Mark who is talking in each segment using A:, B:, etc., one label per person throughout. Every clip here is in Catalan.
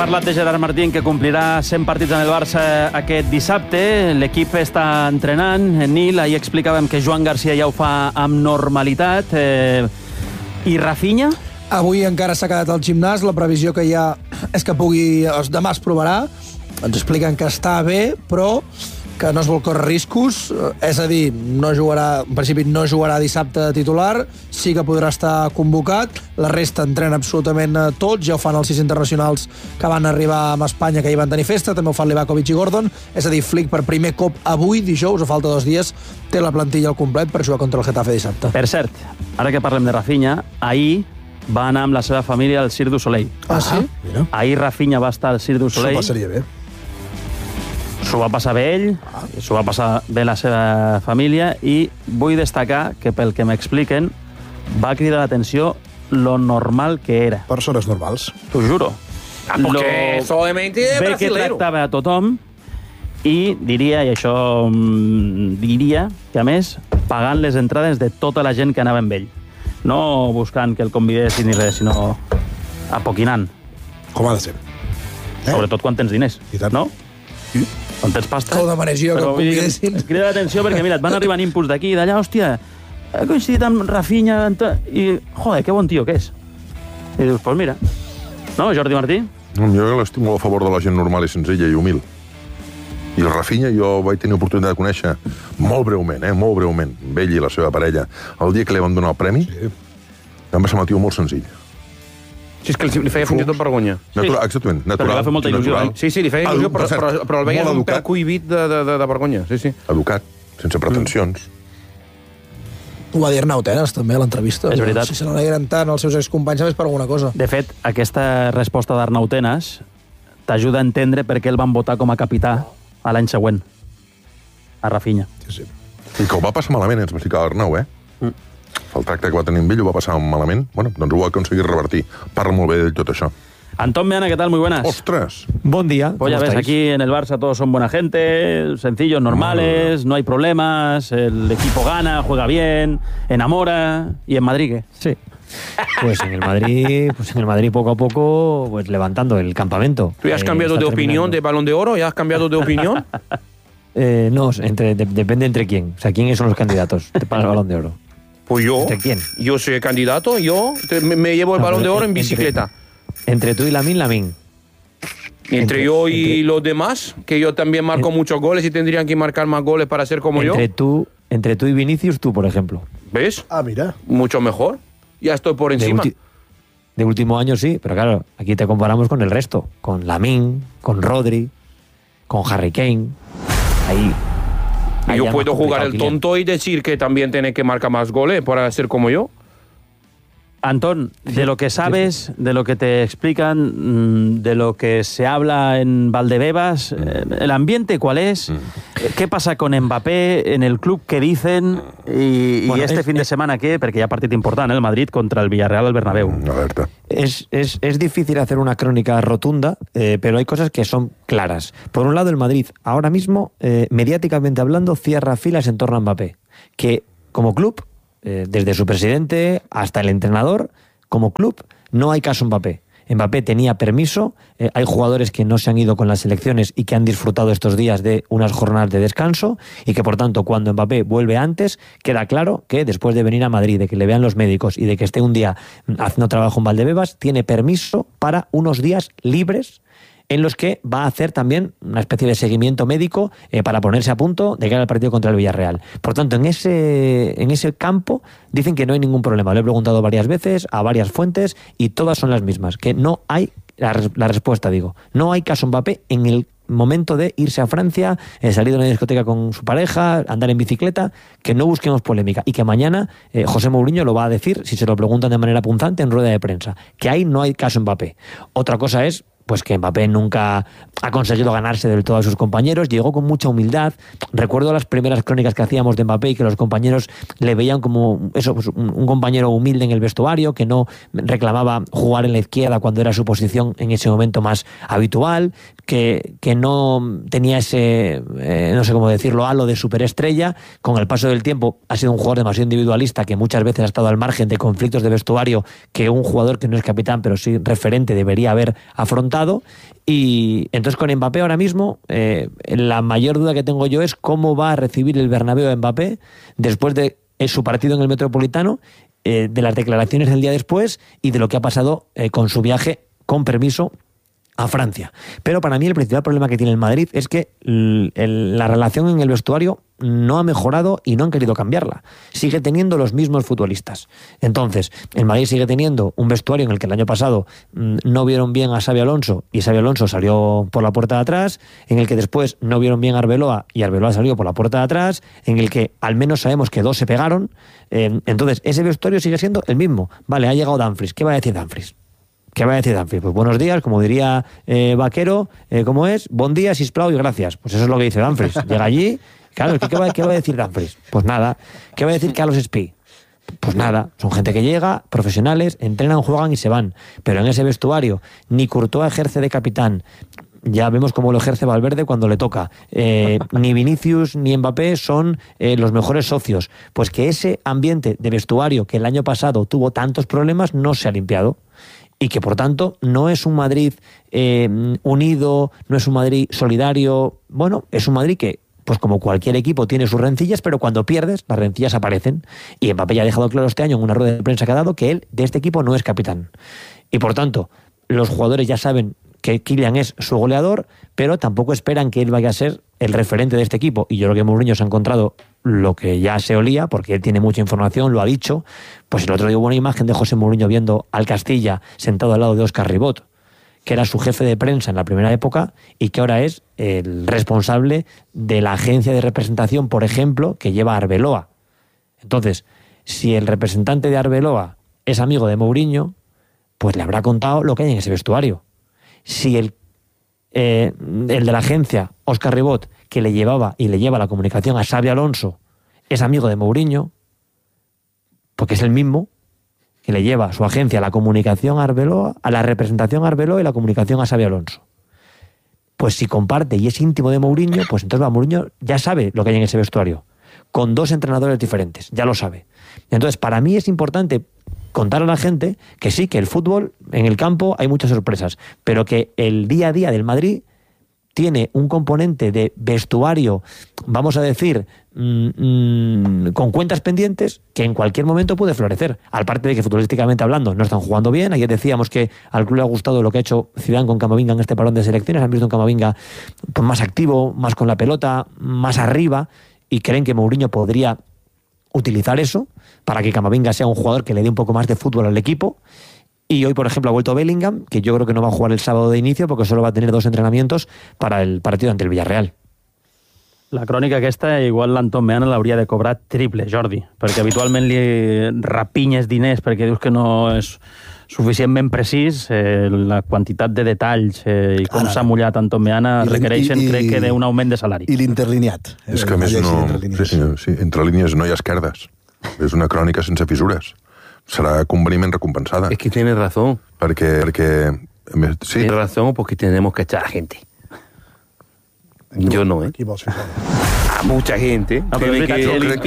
A: parlat de Gerard Martín, que complirà 100 partits en el Barça aquest dissabte. L'equip està entrenant. Nil, ahir explicàvem que Joan Garcia ja ho fa amb normalitat. I Rafinha?
B: Avui encara s'ha quedat al gimnàs. La previsió que hi ha és que pugui... Demà es provarà. Ens expliquen que està bé, però que no es vol córrer riscos. És a dir, no jugarà, en principi no jugarà dissabte de titular. Sí que podrà estar convocat. La resta entrena absolutament tots. Ja ho fan els 6 internacionals que van arribar a Espanya, que hi van tenir festa. També ho fan Livakovic i Gordon. És a dir, Flick per primer cop avui, dijous, a falta 2 dies, té la plantilla al complet per jugar contra el Getafe dissabte.
A: Per cert, ara que parlem de Rafinha, ahir va anar amb la seva família al Cirque du Soleil.
B: Ah, sí?
C: Mira.
A: Ahir Rafinha va estar al Cirque du Soleil.
C: Això passaria bé.
A: S'ho va passar bé ell, s'ho va passar bé la seva família, i vull destacar que, pel que m'expliquen, va cridar l'atenció lo normal que era.
C: Persones normals.
A: T'ho juro.
D: Porque solamente
A: bé que tractava a tothom, i diria, i això diria, que a més, pagant les entrades de tota la gent que anava amb ell. No buscant que el convidessin ni res, sinó apoquinant.
C: Com ha de ser.
A: Sobretot quan tens diners,
C: I tant.
A: no?
C: Sí.
A: Quan tens pasta.
B: Ho demanes jo, que
A: Però
B: em
A: vull dir
B: convidessin.
A: es crida l'atenció perquè, mira, et van arribant inputs d'aquí i d'allà, hòstia, he coincidit amb Rafinha, i, joder, que bon tio que és. I dius, pues mira. No, Jordi Martí?
E: Jo l'estic molt a favor de la gent normal i senzilla i humil. I el Rafinha jo vaig tenir oportunitat de conèixer molt breument, molt breument, amb ell i la seva parella. El dia que li van donar el premi, em va semblar un tio molt senzill.
D: Sí, és que li feia fins i tot vergonya.
E: Exactament, natural.
A: Però li va fer molta il·lusió,
E: natural.
D: Sí, li feia il·lusió, però el veies un
E: educat.
D: pèl cohibit de vergonya. Sí, sí.
E: Educat, sense pretensions.
B: Ho va dir Arnau Tenas, també, a l'entrevista.
A: És veritat.
B: Si se n'alegren tant els seus excompanys, és per alguna cosa.
A: De fet, aquesta resposta d'Arnau Tenas t'ajuda a entendre per què el van votar com a capità a l'any següent, a Rafinha.
C: Sí, sí.
E: I que ho va passar malament, ens va explicar l'Arnau, El tracte que va tenir amb ell ho va passar malament. Bueno, doncs ho va aconseguir revertir. Parla molt bé de tot això.
A: Antón Meana, ¿qué tal? Muy buenas.
E: ¡Ostras!
F: Buen día.
A: Pues ya ves, aquí en el Barça todos son buena gente, sencillos, normales, no hay problemas, el equipo gana, juega bien, enamora. ¿Y en Madrid qué?
F: Sí. Pues en el Madrid poco a poco, pues levantando el campamento.
D: ¿Tú ya has cambiado de opinión de Balón de Oro? ¿Ya has cambiado de opinión?
F: No, depende entre quién. O sea, quiénes son los candidatos para el Balón de Oro.
D: Pues yo.
F: ¿Entre quién?
D: Yo soy el candidato, me llevo el Balón de Oro en bicicleta.
F: Entre tú y Lamine.
D: Entre yo y los demás, que yo también marco muchos goles y tendrían que marcar más goles para ser como yo.
F: Entre tú y Vinicius, tú, por ejemplo.
D: ¿Ves?
C: Ah, mira.
D: Mucho mejor. Ya estoy por encima.
F: De último año sí, pero claro, aquí te comparamos con el resto. Con Lamine, con Rodri, con Harry Kane. Ahí
D: yo
F: ya
D: puedo
F: más
D: jugar el
F: complicado,
D: tonto y decir que también tiene que marcar más goles para ser como yo.
A: Antón, de lo que sabes, de lo que te explican, de lo que se habla en Valdebebas, ¿el ambiente cuál es? ¿Qué pasa con Mbappé en el club? ¿Qué dicen? Y
F: Bueno,
A: este fin de semana, ¿qué? Porque ya partido importante, el Madrid contra el Villarreal al Bernabéu.
E: Alerta.
F: Es difícil hacer una crónica rotunda, pero hay cosas que son claras. Por un lado, el Madrid, ahora mismo, mediáticamente hablando, cierra filas en torno a Mbappé, que como club, desde su presidente hasta el entrenador, como club, no hay caso Mbappé. Mbappé tenía permiso, hay jugadores que no se han ido con las selecciones y que han disfrutado estos días de unas jornadas de descanso y que por tanto cuando Mbappé vuelve antes, queda claro que después de venir a Madrid, de que le vean los médicos y de que esté un día haciendo trabajo en Valdebebas, tiene permiso para unos días libres en los que va a hacer también una especie de seguimiento médico para ponerse a punto de cara al partido contra el Villarreal. Por tanto, en ese campo dicen que no hay ningún problema. Lo he preguntado varias veces a varias fuentes y todas son las mismas, que no hay, la respuesta digo, no hay caso Mbappé en el momento de irse a Francia, salir de una discoteca con su pareja, andar en bicicleta, que no busquemos polémica y que mañana José Mourinho lo va a decir si se lo preguntan de manera punzante en rueda de prensa, que ahí no hay caso Mbappé. Otra cosa es pues que Mbappé nunca ha conseguido ganarse del todo a sus compañeros, llegó con mucha humildad. Recuerdo las primeras crónicas que hacíamos de Mbappé y que los compañeros le veían como eso, pues, un compañero humilde en el vestuario, que no reclamaba jugar en la izquierda cuando era su posición en ese momento más habitual, que no tenía ese, no sé cómo decirlo, halo de superestrella. Con el paso del tiempo ha sido un jugador demasiado individualista que muchas veces ha estado al margen de conflictos de vestuario que un jugador que no es capitán pero sí referente debería haber afrontado. Y entonces con Mbappé ahora mismo la mayor duda que tengo yo es cómo va a recibir el Bernabéu a Mbappé después de su partido en el Metropolitano, de las declaraciones del día después y de lo que ha pasado con su viaje con permiso a Francia. Pero para mí el principal problema que tiene el Madrid es que la relación en el vestuario no ha mejorado y no han querido cambiarla. Sigue teniendo los mismos futbolistas. Entonces, el Madrid sigue teniendo un vestuario en el que el año pasado no vieron bien a Xabi Alonso y Xabi Alonso salió por la puerta de atrás, en el que después no vieron bien a Arbeloa y Arbeloa salió por la puerta de atrás, en el que al menos sabemos que dos se pegaron. Entonces, ese vestuario sigue siendo el mismo. Vale, ha llegado Dumfries. ¿Qué va a decir Dumfries? ¿Qué va a decir Dumfries? Pues buenos días, como diría Vaquero, ¿cómo es? Bon día, sisplau y gracias. Pues eso es lo que dice Dumfries. Llega allí, claro, ¿qué va a decir Dumfries? Pues nada. ¿Qué va a decir Carlos Espí? Pues nada, son gente que llega, profesionales, entrenan, juegan y se van. Pero en ese vestuario, ni Courtois ejerce de capitán, ya vemos cómo lo ejerce Valverde cuando le toca. Ni Vinicius ni Mbappé son los mejores socios. Pues que ese ambiente de vestuario que el año pasado tuvo tantos problemas no se ha limpiado. Y que, por tanto, no es un Madrid unido, no es un Madrid solidario. Bueno, es un Madrid que, pues como cualquier equipo, tiene sus rencillas, pero cuando pierdes, las rencillas aparecen. Y Mbappé ya ha dejado claro este año en una rueda de prensa que ha dado que él, de este equipo, no es capitán. Y, por tanto, los jugadores ya saben que Kylian es su goleador, pero tampoco esperan que él vaya a ser el referente de este equipo. Y yo creo que Mourinho se ha encontrado lo que ya se olía, porque él tiene mucha información, lo ha dicho. Pues el otro día hubo una imagen de José Mourinho viendo al Castilla sentado al lado de Óscar Ribot, que era su jefe de prensa en la primera época y que ahora es el responsable de la agencia de representación, por ejemplo, que lleva a Arbeloa. Entonces, si el representante de Arbeloa es amigo de Mourinho, pues le habrá contado lo que hay en ese vestuario. Si el de la agencia, Óscar Ribot, que le llevaba y le lleva la comunicación a Xabi Alonso, es amigo de Mourinho, porque es el mismo que le lleva su agencia la comunicación a Arbeloa, a la representación a Arbeloa y la comunicación a Xabi Alonso. Pues si comparte y es íntimo de Mourinho, pues entonces Mourinho ya sabe lo que hay en ese vestuario, con dos entrenadores diferentes, ya lo sabe. Entonces, para mí es importante contar a la gente que sí, que el fútbol, en el campo hay muchas sorpresas, pero que el día a día del Madrid tiene un componente de vestuario, vamos a decir, con cuentas pendientes, que en cualquier momento puede florecer. Aparte de que futbolísticamente hablando no están jugando bien. Ayer decíamos que al club le ha gustado lo que ha hecho Zidane con Camavinga en este parón de selecciones. Han visto un Camavinga pues, más activo, más con la pelota, más arriba, y creen que Mourinho podría utilizar eso para que Camavinga sea un jugador que le dé un poco más de fútbol al equipo. Y hoy, por ejemplo, ha vuelto Bellingham, que yo creo que no va a jugar el sábado de inicio porque solo va a tener 2 entrenamientos para el partido ante el Villarreal.
A: La crònica aquesta, igual l'Anton Meana l'hauria de cobrar triple, Jordi, perquè habitualment li rapinyes diners perquè dius que no és suficientment precís. La quantitat de detalls i com s'ha mullat Anton Meana requereixen, crec que, d'un augment de salari.
C: I l'interlineat.
E: És que a més no... Sí, entre línies no hi ha esquerdes. És una crònica sense fissures. Serà convenientment recompensada.
D: Es que tienes razón.
E: Perquè sí.
D: Tienes razón porque tenemos que echar a gente. Yo no,
C: Qui vols fer
D: a mucha gente.
A: No, però és veritat,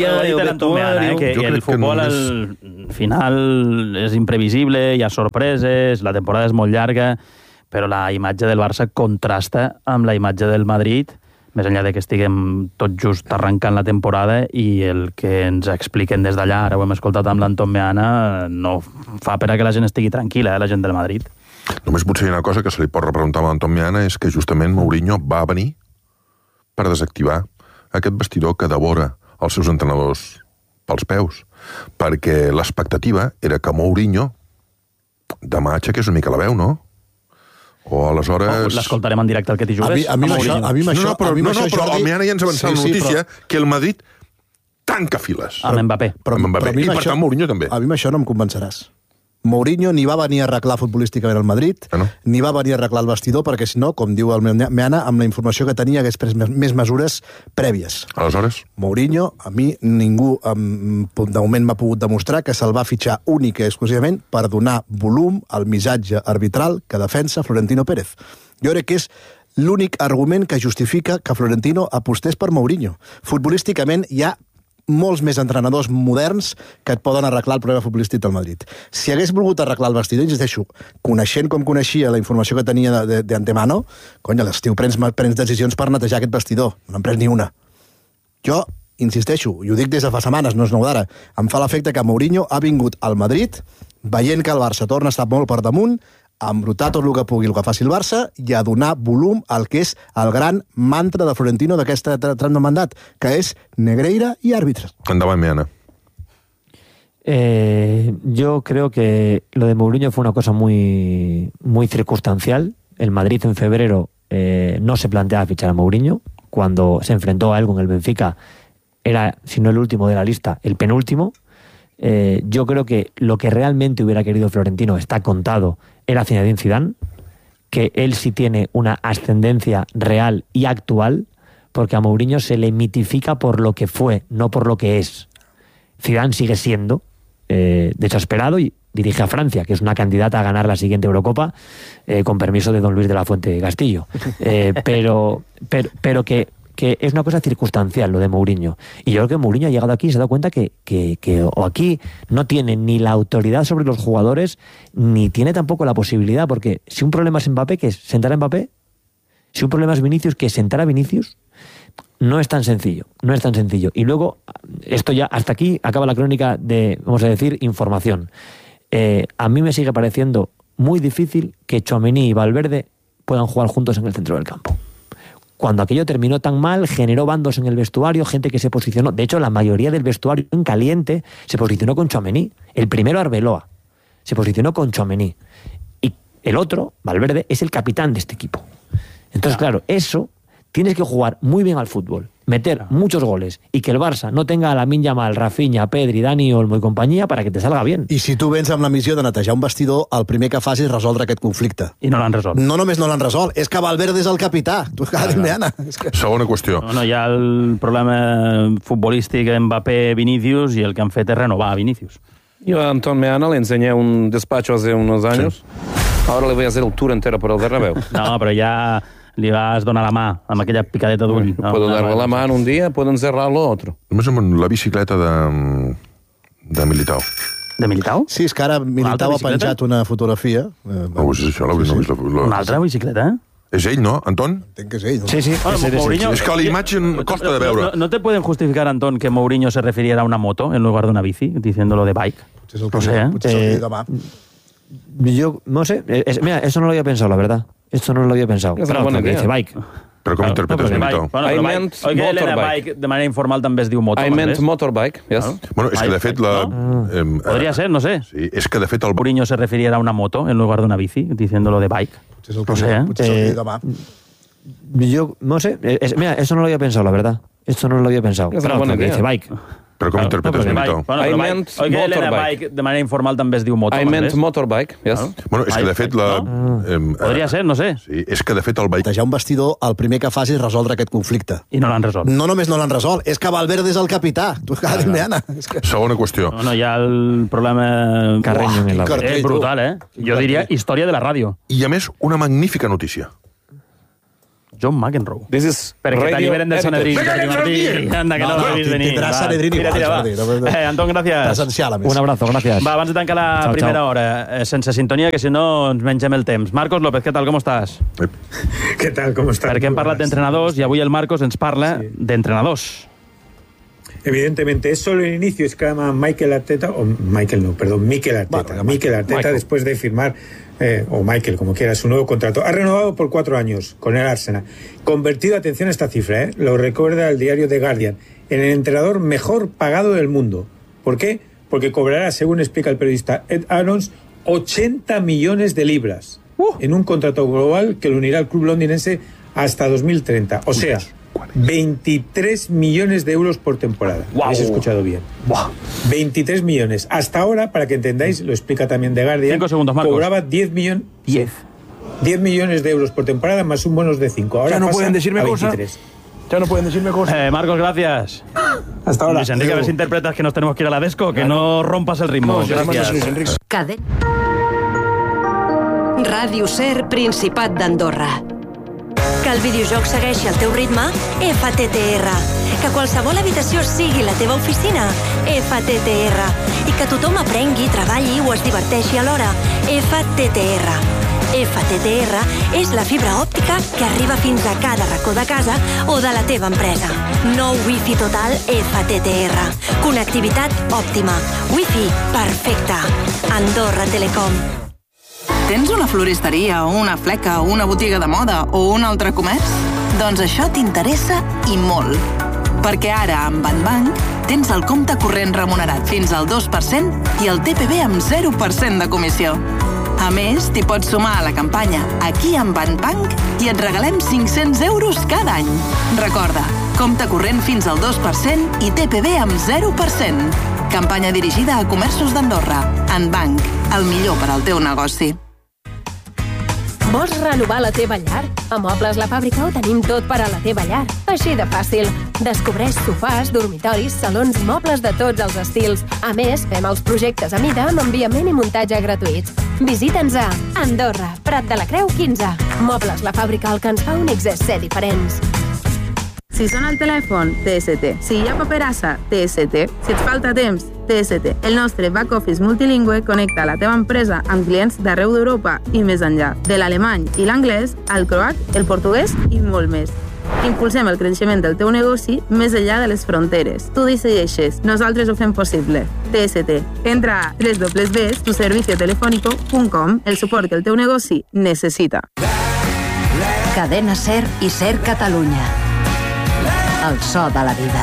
A: que el futbol al final és imprevisible, hi ha sorpreses, la temporada és molt llarga, però la imatge del Barça contrasta amb la imatge del Madrid, més enllà de que estiguem tot just arrencant la temporada, i el que ens expliquen des d'allà, ara ho hem escoltat amb l'Anton Meana, no fa per a que la gent estigui tranquil·la, la gent del Madrid.
E: Només potser hi ha una cosa que se li pot repreguntar a l'Anton Meana, és que justament Mourinho va venir per desactivar aquest vestidor que devora els seus entrenadors pels peus, perquè l'expectativa era que Mourinho demà aixequés una mica la veu, no? O aleshores...
A: L'escoltarem en directe al que t'hi jugues.
C: A mi això,
E: però el Meana ja ens ha avançat la notícia que el Madrid tanca files.
A: Amb Mbappé.
E: I per tant Mourinho també.
C: A mi això no em convenceràs. Mourinho ni va venir a arreglar futbolísticament el Madrid, ni va venir a arreglar el vestidor, perquè si no, com diu el Meana, amb la informació que tenia hagués pres més mesures prèvies.
E: Aleshores?
C: Mourinho, a mi ningú de moment m'ha pogut demostrar que se'l va fitxar únic i exclusivament per donar volum al missatge arbitral que defensa Florentino Pérez. Jo crec que és l'únic argument que justifica que Florentino apostés per Mourinho. Futbolísticament hi ha molts més entrenadors moderns que et poden arreglar el problema futbolístic del Madrid. Si hagués volgut arreglar el vestidor, insisteixo, coneixent com coneixia la informació que tenia d'antemano, conya, l'estiu prens decisions per netejar aquest vestidor. No n'han pres ni una. Jo, insisteixo, i ho dic des de fa setmanes, no és nou d'ara, em fa l'efecte que Mourinho ha vingut al Madrid veient que el Barça torna a estar molt per damunt, a embrutar tot el que pugui, el que faci el Barça, i a donar volum al que és el gran mantra de Florentino d'aquest tram de mandat, que és Negreira y àrbitres.
E: Endavant, Meana.
F: Yo creo que lo de Mourinho fue una cosa muy circunstancial. El Madrid en febrero no se planteaba fichar a Mourinho. Cuando se enfrentó a él con el Benfica, era, si no el último de la lista, el penúltimo. Yo creo que lo que realmente hubiera querido Florentino, está contado, era Zinedine Zidane, que él sí tiene una ascendencia real y actual, porque a Mourinho se le mitifica por lo que fue, no por lo que es. Zidane sigue siendo, de hecho, esperado, y dirige a Francia, que es una candidata a ganar la siguiente Eurocopa, con permiso de don Luis de la Fuente Castillo. Pero que es una cosa circunstancial lo de Mourinho. Y yo creo que Mourinho ha llegado aquí y se ha dado cuenta que o aquí no tiene ni la autoridad sobre los jugadores, ni tiene tampoco la posibilidad, porque si un problema es Mbappé, que es sentar a Mbappé, si un problema es Vinicius, que es sentar a Vinicius, no es tan sencillo, no es tan sencillo. Y luego, esto ya, hasta aquí acaba la crónica de, vamos a decir, información. A mí me sigue pareciendo muy difícil que Tchouaméni y Valverde puedan jugar juntos en el centro del campo. Cuando aquello terminó tan mal, generó bandos en el vestuario, gente que se posicionó. De hecho, la mayoría del vestuario en caliente se posicionó con Tchouaméni. El primero, Arbeloa, se posicionó con Tchouaméni. Y el otro, Valverde, es el capitán de este equipo. Entonces, claro, eso tienes que jugar muy bien al fútbol, meter muchos goles y que el Barça no tenga a Lamine Yamal, Rafinha, Pedri, Dani Olmo i companyia para que te salga bien.
C: I si tu vens amb la missió de netejar un vestidor, el primer que fas és resoldre aquest conflicte.
A: I no l'han resolt.
C: No només no l'han resolt, és que Valverde és el capità. Tu acabes d'Indiana.
E: Segona qüestió.
A: No, hi ha el problema futbolístic Mbappé-Vinicius i el que han fet és renovar a Vinicius.
D: Yo a Antón Meana le enseñé un despacho hace unos años. Sí. Ahora le voy a hacer el tour entero por el Bernabéu.
A: No, però ja li vas donar la mà amb aquella picadeta d'ull. No,
D: puedo darle la mano un día, puedo encerrarlo otro.
E: Només amb la bicicleta de Militao.
A: De Militao?
C: Sí, és que ara Militao ha penjat una fotografia.
E: No, és això, no vist
A: Una altra bicicleta,
E: És ell, no, Anton?
C: Entenc que és ell. No?
F: Sí, sí.
A: Bueno, Mourinho,
E: és que la imatge costa de veure.
A: ¿No te pueden justificar, Antón, que Mourinho se refiriera a una moto en lugar de una bici, diciéndolo de bike?
C: No sé, potser demà.
F: Yo no sé, mira, eso no lo había pensado, la verdad. Esto no lo había pensado.
D: Es una buena idea.
F: Dice bike.
E: Però com interpretes Militao?
A: I meant motorbike. De manera informal també es diu moto.
D: I meant motorbike, yes.
E: Bueno, és que de fet
A: Podria ser, no sé.
E: Sí, és que de fet el
A: Mourinho se refiriera a una moto en lugar de una bici, diciéndolo de bike.
C: No sé, potser demà.
F: Yo no sé, mira, eso no lo había pensado, la verdad. Esto no lo había pensado.
D: Es una buena idea.
F: Dice bike.
E: Però com interpretes Militao?
D: I meant motorbike.
A: De manera informal també es diu moto.
D: I meant motorbike, yes.
E: Bueno, és que de fet
A: Podria ser, no sé.
E: Sí, és que de fet el
C: netejar un vestidor, el primer que fas és resoldre aquest conflicte.
A: I no l'han resolt.
C: No només no l'han resolt, és que Valverde és el capità. Tu acabes d'Indiana.
E: Segona qüestió.
A: No, hi ha el problema
F: Carreño en la
A: és brutal, Jo diria història de la ràdio.
E: I a més, una magnífica notícia.
A: John McEnroe.
D: This is
A: Perquè t'alliberen del Sanedrín. Anda, que no l'ha vist venir.
C: Tindràs Sanedrín igual.
A: Tira. Antón, gràcies.
C: Presencial, a més.
F: Un abrazo, gracias.
A: Va, abans de tancar la primera hora, sense sintonia, que si no ens mengem el temps. Marcos López, què tal, com estàs?
G: ¿Qué tal? ¿Cómo estás?
A: Perquè hem parlat d'entrenadors i avui el Marcos ens parla d'entrenadors.
G: Evidentemente, es solo el inicio, es que llama Mikel Arteta, Mikel Arteta. Mikel Arteta, después de firmar, o Mikel, como quiera, su nuevo contrato. Ha renovado por 4 años con el Arsenal. Convertido, atención a esta cifra, lo recuerda el diario The Guardian, en el entrenador mejor pagado del mundo. ¿Por qué? Porque cobrará, según explica el periodista Ed Aarons, 80 millones de libras en un contrato global que lo unirá al club londinense hasta 2030. O sea, 23 millones de euros por temporada. Habéis escuchado bien. 23 millones. Hasta ahora, para que entendáis, lo explica también The Guardian,
A: 5 segundos, Marcos.
G: cobraba 10 millones de euros por temporada más un bonus de 5. Ahora
B: Ya no
G: pasa
B: pueden decirme
G: a
B: cosas.
G: 23.
B: Ya no pueden decirme cosas.
A: Marcos, gracias.
B: Hasta ahora.
A: Luis Enrique, a ver si interpretas que nos tenemos que ir a la desco, que no rompas el ritmo. Gracias.
H: Ràdio Ser, Principat d'Andorra. Que el videojoc segueixi el teu ritme? FTTR. Que qualsevol habitació sigui la teva oficina? FTTR. I que tothom aprengui, treballi o es diverteixi alhora? FTTR. FTTR és la fibra òptica que arriba fins a cada racó de casa o de la teva empresa. Nou Wi-Fi total FTTR. Connectivitat òptima. Wi-Fi perfecte. Andorra Telecom.
I: Tens una floristeria, una fleca, una botiga de moda o un altre comerç? Doncs això t'interessa i molt. Perquè ara, amb Banbank, tens el compte corrent remunerat fins al 2% i el TPV amb 0% de comissió. A més, t'hi pots sumar a la campanya Aquí amb Banbank i et regalem 500 euros cada any. Recorda, compte corrent fins al 2% i TPV amb 0%. Campanya dirigida a comerços d'Andorra. Banbank, el millor per al teu negoci.
J: Vols renovar la teva llar? A Mobles La Fàbrica ho tenim tot per a la teva llar. Així de fàcil. Descobreix sofàs, dormitoris, salons, mobles de tots els estils. A més, fem els projectes a mida amb enviament i muntatge gratuïts. Visita'ns a Andorra, Prat de la Creu 15. Mobles La Fàbrica, el que ens fa únics és ser diferents.
K: Si sona el telèfon, TST. Si hi ha paperassa, TST. Si et falta temps, TST. El nostre back office multilingüe connecta la teva empresa amb clients d'arreu d'Europa i més enllà. De l'alemany i l'anglès, al croat, el portuguès i molt més. Impulsem el creixement del teu negoci més enllà de les fronteres. Tu decideixes, nosaltres ho fem possible. TST. Entra a www.tuserviciotelefónico.com, el suport que el teu negoci necessita.
H: Cadena Ser i Ser Catalunya. El so de la vida.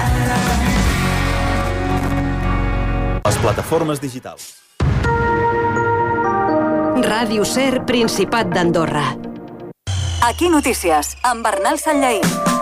L: Les plataformes digitals.
H: Ràdio Ser, Principat d'Andorra.
M: Aquí Notícies, amb Bernal Sanllaí.